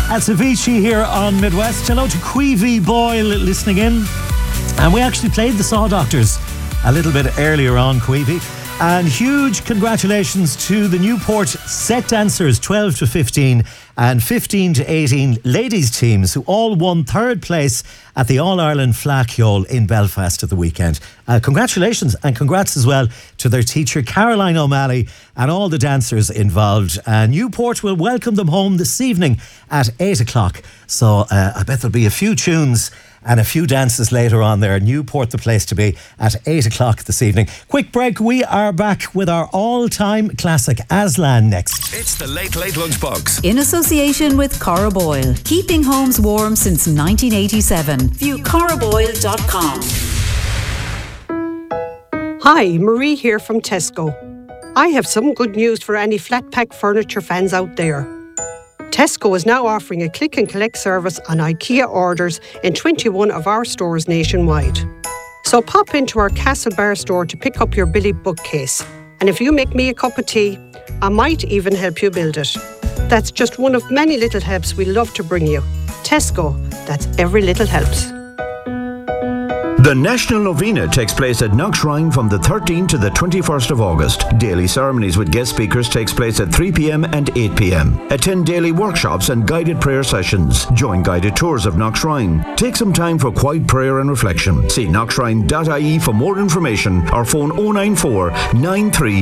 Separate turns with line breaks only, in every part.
That's Avicii here on Midwest. Hello to Queevy Boyle listening in. And we actually played the Saw Doctors a little bit earlier on, Queevy. And huge congratulations to the Newport set dancers 12 to 15 and 15 to 18 ladies teams who all won third place at the All-Ireland Flackyole in Belfast at the weekend. Congratulations, and congrats as well to their teacher Caroline O'Malley and all the dancers involved. Newport will welcome them home this evening at 8 o'clock. So I bet there'll be a few tunes and a few dances later on there. Newport, the place to be, at 8 o'clock this evening. Quick break. We are back with our all-time classic Aslan next.
It's the Late Late Lunchbox.
In association with Cora Boyle. Keeping homes warm since 1987. View coraboyle.com.
Hi, Marie here from Tesco. I have some good news for any flat pack furniture fans out there. Tesco is now offering a click and collect service on IKEA orders in 21 of our stores nationwide. So pop into our Castlebar store to pick up your Billy bookcase. And if you make me a cup of tea, I might even help you build it. That's just one of many little helps we love to bring you. Tesco, that's every little helps.
The National Novena takes place at Knockshrine from the 13th to the 21st of August. Daily ceremonies with guest speakers takes place at 3 p.m. and 8 p.m. Attend daily workshops and guided prayer sessions. Join guided tours of Knockshrine. Take some time for quiet prayer and reflection. See knockshrine.ie for more information or phone 094 93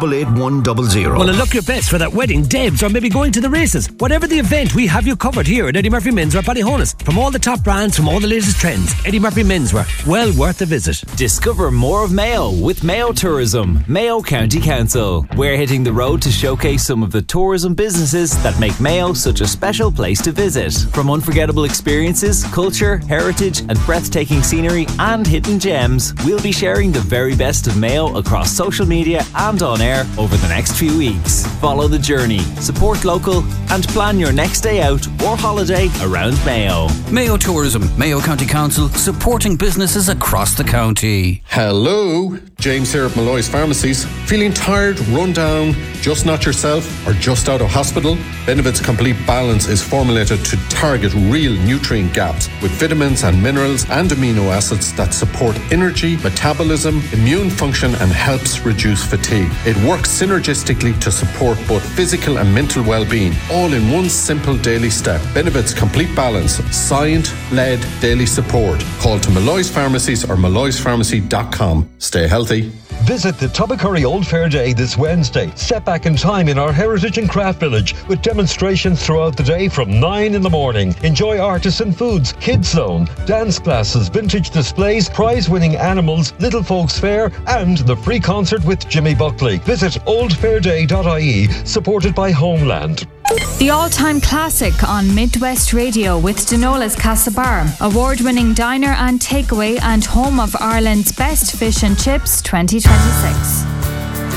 88100.
Well, look your best for that wedding, Debs, or maybe going to the races. Whatever the event, we have you covered here at Eddie Murphy Menswear Ballyhonus. From all the top brands, from all the latest trends, Eddie Murphy Menswear. Well worth a visit.
Discover more of Mayo with Mayo Tourism, Mayo County Council. We're hitting the road to showcase some of the tourism businesses that make Mayo such a special place to visit. From unforgettable experiences, culture, heritage and breathtaking scenery and hidden gems, we'll be sharing the very best of Mayo across social media and on air over the next few weeks. Follow the journey, support local and plan your next day out or holiday around Mayo.
Mayo Tourism, Mayo County Council, supporting businesses across the county.
Hello, James here at Malloy's Pharmacies. Feeling tired, run down, just not yourself, or just out of hospital? Benevit's Complete Balance is formulated to target real nutrient gaps with vitamins and minerals and amino acids that support energy, metabolism, immune function and helps reduce fatigue. It works synergistically to support both physical and mental well-being, all in one simple daily step. Benevit's Complete Balance, science-led daily support. Call to Malloy's Pharmacies or malloyspharmacy.com. Stay healthy.
Visit the Tubbercurry Old Fair Day this Wednesday. Step back in time in our Heritage and Craft Village with demonstrations throughout the day from 9 in the morning. Enjoy artisan foods, kids zone, dance classes, vintage displays, prize-winning animals, little folks fair and the free concert with Jimmy Buckley. Visit oldfairday.ie, supported by Homeland.
The all-time classic on Midwest Radio with Denola's Castlebar, award-winning diner and takeaway and home of Ireland's best fish and chips 2026.